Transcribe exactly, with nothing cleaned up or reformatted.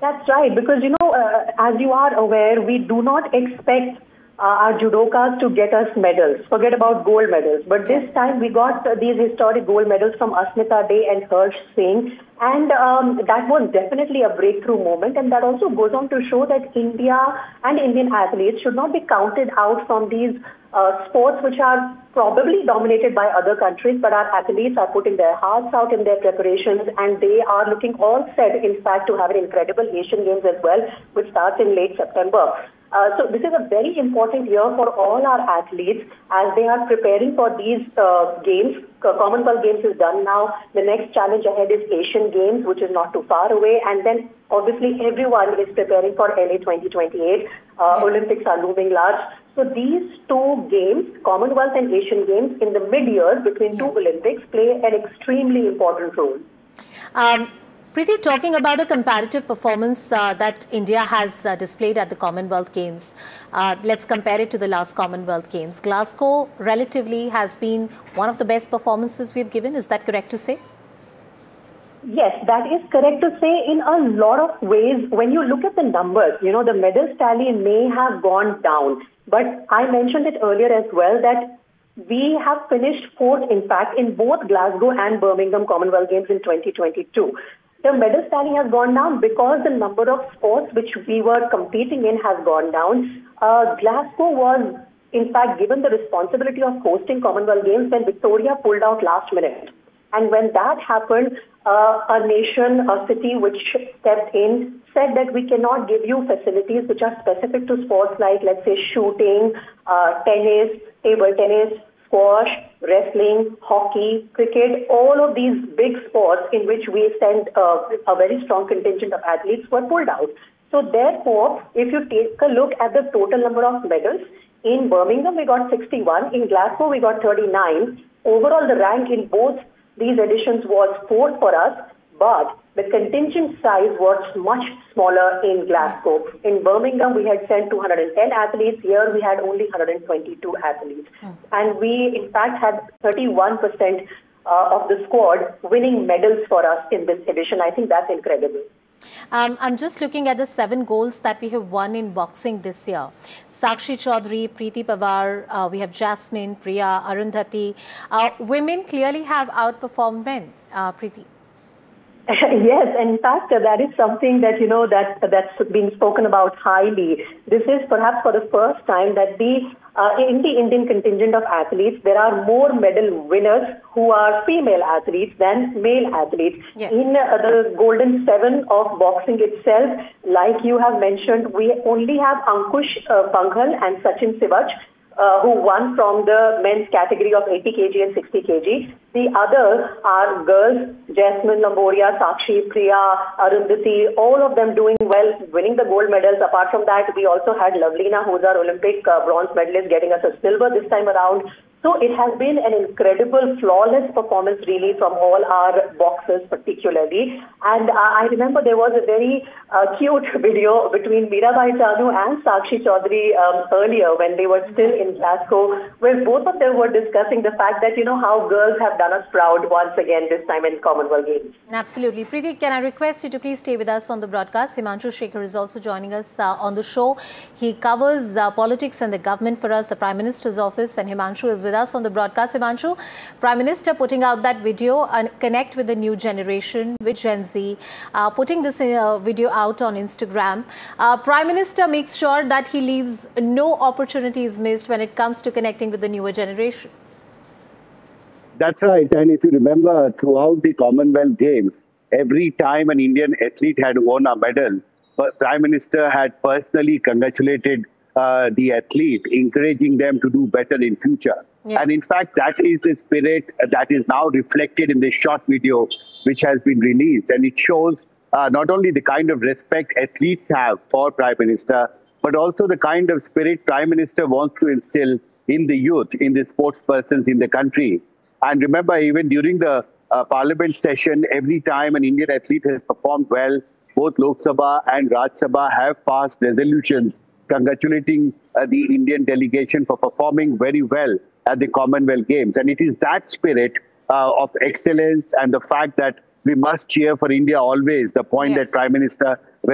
That's right, because, you know, uh, as you are aware, we do not expect uh, our judokas to get us medals. Forget about gold medals. But this time we got uh, these historic gold medals from Asmita Dey and Harsh Singh. And um, that was definitely a breakthrough moment. And that also goes on to show that India and Indian athletes should not be counted out from these uh, sports which are probably dominated by other countries, but our athletes are putting their hearts out in their preparations, and they are looking all set, in fact, to have an incredible Asian Games as well, which starts in late September. Uh, so this is a very important year for all our athletes as they are preparing for these uh, games. Commonwealth Games is done now. The next challenge ahead is Asian Games, which is not too far away. And then obviously everyone is preparing for L A twenty twenty-eight. Uh, yeah. Olympics are looming large. So these two games, Commonwealth and Asian Games, in the mid-years between yeah. two Olympics, play an extremely important role. Um, Preeti, talking about the comparative performance uh, that India has uh, displayed at the Commonwealth Games, uh, let's compare it to the last Commonwealth Games. Glasgow relatively has been one of the best performances we've given. Is that correct to say? Yes, that is correct to say in a lot of ways. When you look at the numbers, you know, the medal tally may have gone down. But I mentioned it earlier as well that we have finished fourth, in fact, in both Glasgow and Birmingham Commonwealth Games in twenty twenty-two. The medal tally has gone down because the number of sports which we were competing in has gone down. Uh, Glasgow was, in fact, given the responsibility of hosting Commonwealth Games when Victoria pulled out last minute. And when that happened, uh, a nation, a city which stepped in, said that we cannot give you facilities which are specific to sports like, let's say, shooting, uh, tennis, table tennis, squash, wrestling, hockey, cricket, all of these big sports in which we send uh, a very strong contingent of athletes were pulled out. So therefore, if you take a look at the total number of medals, in Birmingham we got sixty-one, in Glasgow we got thirty-nine. Overall, the rank in both these editions was fourth for us, but the contingent size was much smaller in Glasgow. In Birmingham, we had sent two hundred ten athletes. Here, we had only one hundred twenty-two athletes. Hmm. And we, in fact, had thirty-one percent uh, of the squad winning medals for us in this edition. I think that's incredible. Um, I'm just looking at the seven golds that we have won in boxing this year. Sakshi Chaudhary, Preeti Pawar, uh, we have Jasmine, Priya, Arundhati. Uh, women clearly have outperformed men, uh, Preeti. Yes, in fact, uh, that is something that, you know, that that's been spoken about highly. This is perhaps for the first time that the uh, in the Indian contingent of athletes, there are more medal winners who are female athletes than male athletes. Yeah. In uh, the Golden Seven of boxing itself, like you have mentioned, we only have Ankush uh, Panghal and Sachin Sivach, Uh, who won from the men's category of eighty kilograms and sixty kilograms. The others are girls, Jasmine Lamboria, Sakshi, Priya, Arundhati, all of them doing well, winning the gold medals. Apart from that, we also had Lovelina, who's our Olympic uh, bronze medalist, getting us a silver this time around. So it has been an incredible, flawless performance really from all our boxers particularly. And uh, I remember there was a very uh, cute video between Mirabai Chanu and Sakshi Chaudhary um, earlier when they were still in Glasgow, where both of them were discussing the fact that, you know, how girls have done us proud once again this time in Commonwealth Games. Absolutely. Preeti, can I request you to please stay with us on the broadcast? Himanshu Shekhar is also joining us uh, on the show. He covers uh, politics and the government for us, the Prime Minister's office, and Himanshu is with us on the broadcast. Himanshu, Prime Minister putting out that video and connect with the new generation, with Gen Z, uh, putting this uh, video out on Instagram. Uh, Prime Minister makes sure that he leaves no opportunities missed when it comes to connecting with the newer generation. That's right. And if you remember, throughout the Commonwealth Games, every time an Indian athlete had won a medal, the Prime Minister had personally congratulated uh, the athlete, encouraging them to do better in future. Yeah. And in fact, that is the spirit that is now reflected in this short video which has been released. And it shows uh, not only the kind of respect athletes have for Prime Minister, but also the kind of spirit Prime Minister wants to instill in the youth, in the sports persons in the country. And remember, even during the uh, Parliament session, every time an Indian athlete has performed well, both Lok Sabha and Raj Sabha have passed resolutions congratulating uh, the Indian delegation for performing very well at the Commonwealth Games. And it is that spirit uh, of excellence and the fact that we must cheer for India always, the point yeah. that Prime Minister